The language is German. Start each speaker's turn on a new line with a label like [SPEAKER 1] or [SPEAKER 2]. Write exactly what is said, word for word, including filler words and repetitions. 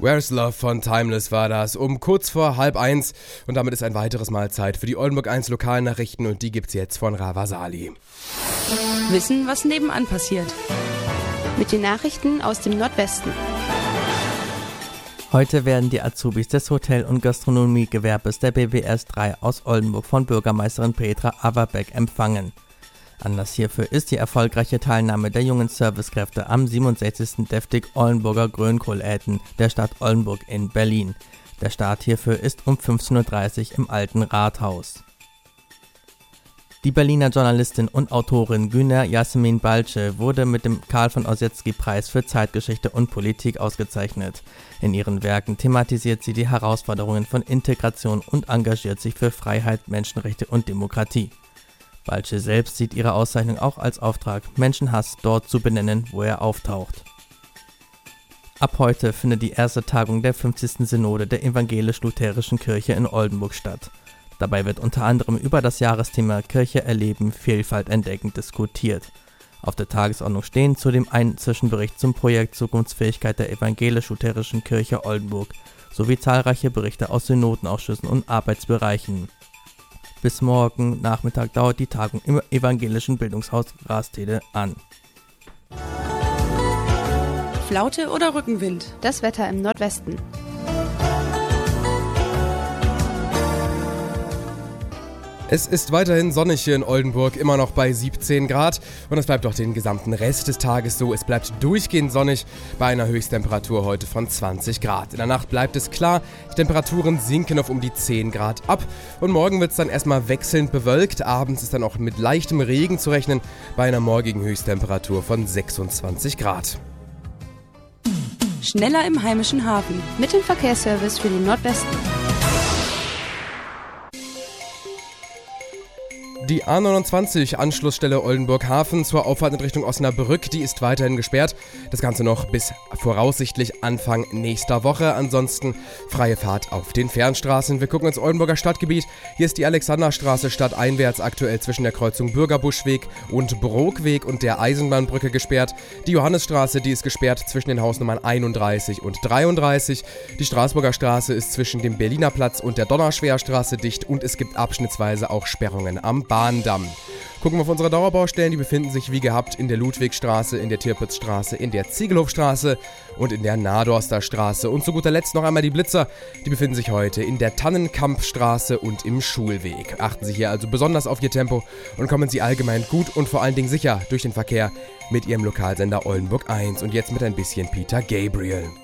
[SPEAKER 1] Where's Love von Timeless war das, um kurz vor halb eins. Und damit ist ein weiteres Mal Zeit für die Oldenburg eins Lokalnachrichten und die gibt's jetzt von Ravasali.
[SPEAKER 2] Wissen, was nebenan passiert.
[SPEAKER 3] Mit den Nachrichten aus dem Nordwesten.
[SPEAKER 4] Heute werden die Azubis des Hotel- und Gastronomiegewerbes der B W S drei aus Oldenburg von Bürgermeisterin Petra Averbeck empfangen. Anlass hierfür ist die erfolgreiche Teilnahme der jungen Servicekräfte am siebenundsechzigsten Deftig Oldenburger Grönkohläten der Stadt Oldenburg in Berlin. Der Start hierfür ist um fünfzehn Uhr dreißig im Alten Rathaus. Die Berliner Journalistin und Autorin Güner Yasemin Balce wurde mit dem Karl von Ossietzky-Preis für Zeitgeschichte und Politik ausgezeichnet. In ihren Werken thematisiert sie die Herausforderungen von Integration und engagiert sich für Freiheit, Menschenrechte und Demokratie. Balce selbst sieht ihre Auszeichnung auch als Auftrag, Menschenhass dort zu benennen, wo er auftaucht. Ab heute findet die erste Tagung der fünfzigsten Synode der Evangelisch-Lutherischen Kirche in Oldenburg statt. Dabei wird unter anderem über das Jahresthema Kirche erleben, Vielfalt entdecken diskutiert. Auf der Tagesordnung stehen zudem ein Zwischenbericht zum Projekt Zukunftsfähigkeit der Evangelisch-Lutherischen Kirche Oldenburg sowie zahlreiche Berichte aus Synodenausschüssen und Arbeitsbereichen. Bis morgen Nachmittag dauert die Tagung im evangelischen Bildungshaus Rastede an.
[SPEAKER 2] Flaute oder Rückenwind?
[SPEAKER 3] Das Wetter im Nordwesten.
[SPEAKER 1] Es ist weiterhin sonnig hier in Oldenburg, immer noch bei siebzehn Grad und es bleibt auch den gesamten Rest des Tages so. Es bleibt durchgehend sonnig bei einer Höchsttemperatur heute von zwanzig Grad. In der Nacht bleibt es klar, die Temperaturen sinken auf um die zehn Grad ab und morgen wird es dann erstmal wechselnd bewölkt. Abends ist dann auch mit leichtem Regen zu rechnen bei einer morgigen Höchsttemperatur von sechsundzwanzig Grad.
[SPEAKER 2] Schneller im heimischen Hafen.
[SPEAKER 3] Mit dem Verkehrsservice für den Nordwesten.
[SPEAKER 1] Die A neunundzwanzig, Anschlussstelle Oldenburg Hafen zur Auffahrt in Richtung Osnabrück, die ist weiterhin gesperrt. Das Ganze noch bis voraussichtlich Anfang nächster Woche. Ansonsten freie Fahrt auf den Fernstraßen. Wir gucken ins Oldenburger Stadtgebiet. Hier ist die Alexanderstraße stadteinwärts aktuell zwischen der Kreuzung Bürgerbuschweg und Brookweg und der Eisenbahnbrücke gesperrt. Die Johannesstraße, die ist gesperrt zwischen den Hausnummern einunddreißig und dreiunddreißig. Die Straßburger Straße ist zwischen dem Berliner Platz und der Donnerschwerstraße dicht und es gibt abschnittsweise auch Sperrungen am Bahndamm. Gucken wir auf unsere Dauerbaustellen, die befinden sich wie gehabt in der Ludwigstraße, in der Tirpitzstraße, in der Ziegelhofstraße und in der Nadorster Straße. Und zu guter Letzt noch einmal die Blitzer, die befinden sich heute in der Tannenkampfstraße und im Schulweg. Achten Sie hier also besonders auf Ihr Tempo und kommen Sie allgemein gut und vor allen Dingen sicher durch den Verkehr mit Ihrem Lokalsender Oldenburg eins. Und jetzt mit ein bisschen Peter Gabriel.